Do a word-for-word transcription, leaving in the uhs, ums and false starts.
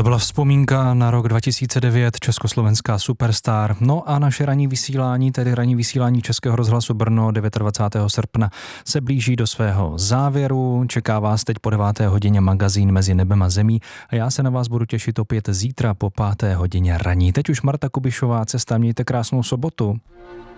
byla vzpomínka na rok dva tisíce devět, československá Superstar. No a naše ranní vysílání, tedy ranní vysílání Českého rozhlasu Brno dvacátého devátého srpna se blíží do svého závěru. Čeká vás teď po deváté hodině magazín Mezi nebem a zemí a já se na vás budu těšit opět zítra po páté hodině ranní. Teď už Marta Kubišová, cesta, mějte krásnou sobotu.